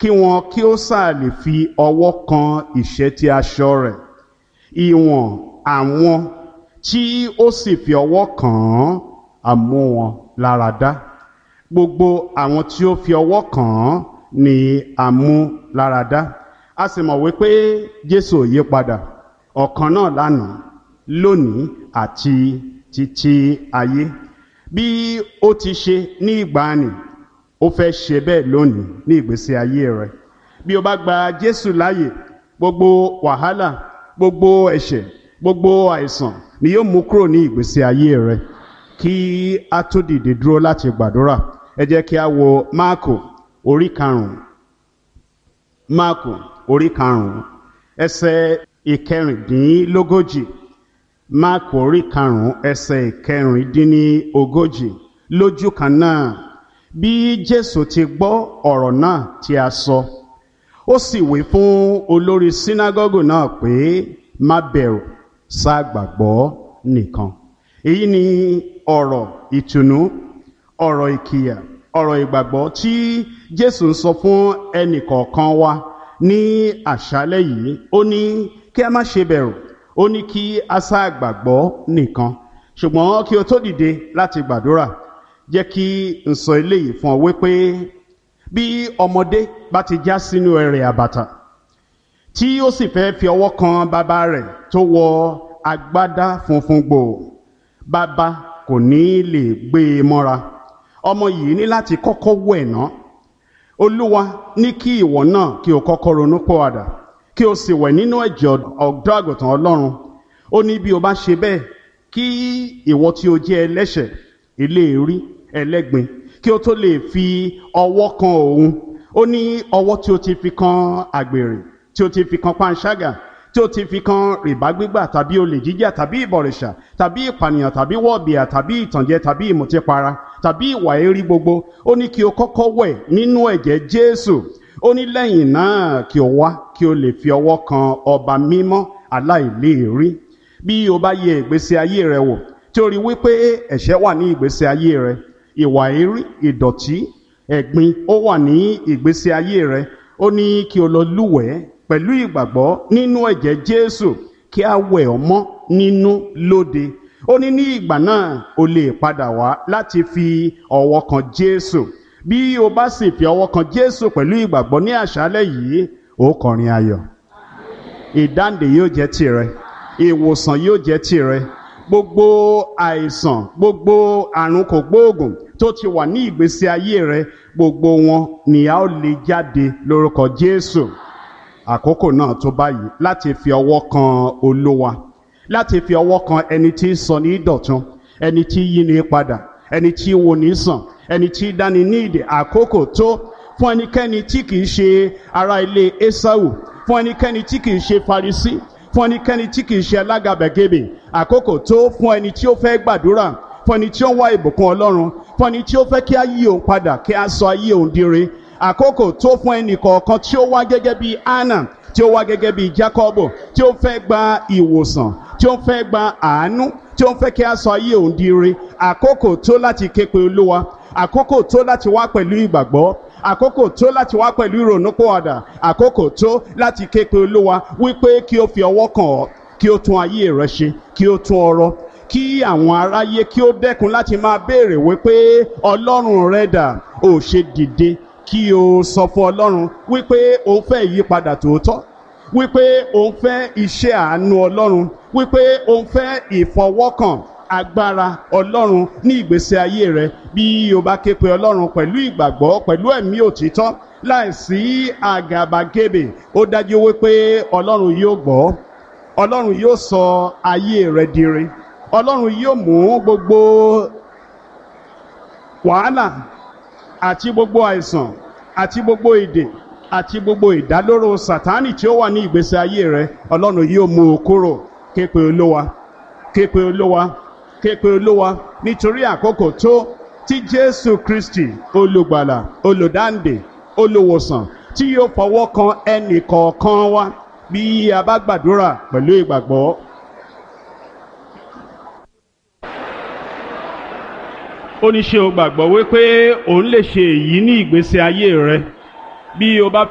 kí wọn kí ó sáà lè fi ọwọ́ kan ìṣẹ́tí aṣọ rẹ̀. Ìwọ̀n àwọn tí ó sì fi ọwọ́ kàn án á mú wọn lára dá. Gbogbo àwọn tí ó fi ọwọ́ kàn án ni a mú lára dá. A sì mọ̀ wípé Jésù ò yí padà, ọ̀kan náà lánàá, lónìí àti títí ayé. Bí ó ti ṣe ní ìgbàanì, ó fẹ́ ṣe bẹ́ẹ̀ lónìí ní ìgbésí ayé rẹ. Bí o bá gba Jésù láàyè, gbogbo wàhálà, gbogbo ẹ̀ṣẹ̀, gbogbo àìsàn ni yóò mú kúrò ní ìgbésí ayé rẹ. Kí a tó dìde dúró láti gbàdúrà, ẹ jẹ́ kí a wo Máàkù orí 5. Máàkù orí 5 ẹsẹ̀ 41. Máàkù orí 5 ẹsẹ̀ 41. Lójú kan náà, bí Jésù ti gbọ́ ọ̀rọ̀ náà tí a sọ, ó sì wí fún olórí sínágọ́gù náà pé, má bẹ̀rù, sá gbàgbọ́ nìkan. Èyí ni ọ̀rọ̀ ìtùnú, ọ̀rọ̀ ìkìyà, ọ̀rọ̀ ìgbàgbọ́ tí Jésù ń sọ fún ẹnì kọ̀ọ̀kan wa ní àṣálẹ́ yìí. Ó ní kí a má ṣe bẹ̀rù, ó ní kí a sá gbàgbọ́ nìkan. Ṣùgbọ́n kí o tó dìde láti gbàdúrà, jẹ́ kí n sọ eléyìí fún ọ wípé bí ọmọdé bá ti já sínú ẹrẹ̀ àbàtà tí ó sì fẹ́ fi ọwọ́ kan bàbá rẹ̀ tó wọ agbádá funfun gbòò, bàbá kò ní lè gbé e mọ́ra. Ọmọ yìí ní láti kọ́kọ́ wẹ̀ ná. Olúwa ní kí ìwọ náà kí o kọ́kọ́ ronú pọ̀wàdà, kí o sì wẹ̀ nínú ẹ̀jẹ̀ ọ̀dọ́ àgùntàn Ọlọ́run. Ó ní bí o bá ṣe bẹ́ẹ̀, kí ìwọ tí o jẹ́ ẹlẹ́ṣẹ̀, eléèrí, ẹlẹ́gbin, kí o tó lè fi ọwọ́ kan òun. Ó ní ọwọ́ tí o ti fi kan àgbèrè, tí o ti fi kan panṣágà, tí o ti fi kan rìbá gbígbà tàbí olè jíjà tàbí ìbọ̀rìṣà tàbí ìpànìyàn tàbí wọ̀bìà tàbí ìtànjẹ tàbí ìmùtípara tàbí ìwà èérí gbogbo. Ó ní kí o kọ́kọ́ wẹ̀ nínú ẹ̀jẹ̀ Jésù. Ó ní lẹ́yìn náà kí o wá kí o lè fi ọwọ́ kan ọba mímọ́ aláìléèrí. Bí o bá yẹ ìgbésí ayé rẹ wò, tí o rí wípé ẹ̀ṣẹ̀ wà ní ìgbésí ayé rẹ, ìwà èérí, ìdọ̀tí, ẹ̀gbin ó wà ní ìgbésí ayé rẹ, ó ní kí o lọ lúwẹ̀ẹ́ pẹ̀lú ìgbàgbọ́ nínú ẹ̀jẹ̀ Jésù, kí a wẹ̀ ọ́ mọ́ nínú lóde. Ó ní ní ìgbà náà o lè padà wá láti fi ọwọ́ kan Jésù. Bí o bá sì fi ọwọ́ kan Jésù pẹ̀lú ìgbàgbọ́ ní àṣálẹ́ yìí, ó kọrin ayọ̀. Ìdáǹdè yóò jẹ́ tìrẹ, ìwòsàn yóò jẹ́ tìrẹ. Gbogbo àìsàn, gbogbo àrùn kògbóògùn tó ti wà ní ìgbésí ayé rẹ, gbogbo wọn ni a ó lè jáde lórúkọ Jésù. Àkókò náà tó báyìí láti fi ọwọ́ kan Olúwa, láti fi ọwọ́ kan ẹni tí ń sọ ní dọ̀tun, ẹni tí yí ni padà, ẹni tí wò ní sàn, ẹni tí dáni ní ìdè. Àkókò tó fún ẹnikẹ́ni tí kìí ṣe ará ilé Ésáù, fún ẹnikẹ́ni tí kìí ṣe Farisí, fún ẹnikẹ́ni tí kìí ṣe alágàbàgebè. Àkókò tó fún ẹni tí ó fẹ́ gbàdúrà, fún ẹni tí ó ń wá ìbùkún Ọlọ́run, fún ẹni tí ó fẹ́ kí a yí òun padà, kí a sọ ayé òun dire. Àkókò tó fún ẹnì kọ̀ọ̀kan tí ó wá gẹ́gẹ́ bí Áánà, tí ó wá gẹ́gẹ́ bí Jákọ́bù, tí ó fẹ́ gba ìwòsàn, tí ó fẹ́ gba àánú, tí ó fẹ́ kí a sọ ayé òun dire. Àkókò tó láti ké pe Olúwa, àkókò tó láti wá pẹ̀lú ìgbàgbọ́, àkókò tó láti wá pẹ̀lú ìrònúpìwàdà, àkókò tó láti ké pe Olúwa wípé kí ó fi ọwọ́ kàn ọ́, kí ó tún ayé rẹ ṣe, kí ó tún ọrọ̀, kí àwọn aráyé kí ó dẹ́kun láti máa béèrè wípé Ọlọ́run rẹ dà. Ó ṣe dìde kí o sọ fún Ọlọ́run wípé o fẹ́ ìyípadà tòótọ́, wípé o fẹ́ iṣẹ́ àánú Ọlọ́run, wípé o fẹ́ ìfọwọ́kàn agbára Ọlọ́run ní ìgbésí ayé rẹ. Bí o bá ké pe Ọlọ́run pẹ̀lú ìgbàgbọ́, pẹ̀lú ẹ̀mí òtítọ́, láìsí àgàbàgebè, ó dájú wípé Ọlọ́run yóò gbọ́, Ọlọ́run yóò sọ ayé rẹ dire, Ọlọ́run yóò mú gbogbo wàhálà àti gbogbo àìsàn àti gbogbo ìdè àti gbogbo ìdálóró Sátánì tí ó wà ní ìgbésí ayé rẹ, Ọlọ́run yóò mú o kúrò. Ké pe Olúwa, ké pe Olúwa, ké pe Olúwa, nítorí àkókò tó tí Jésù Kristi olùgbàlà, olùdáǹdè, olùwòsàn tí yóò fọwọ́ kan ẹnì kọ̀ọ̀kan wa bí a bá gbàdúrà pẹ̀lú ìgbàgbọ́. Ó ní ṣé o gbàgbọ́ wípé òun lè ṣe èyí ní ìgbésí ayé rẹ? Bí o bá